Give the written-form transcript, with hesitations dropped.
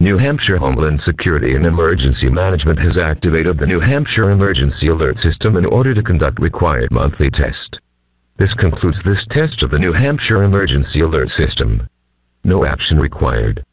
New Hampshire Homeland Security and Emergency Management has activated the New Hampshire Emergency Alert System in order to conduct required monthly tests. This concludes this test of the New Hampshire Emergency Alert System. No action required.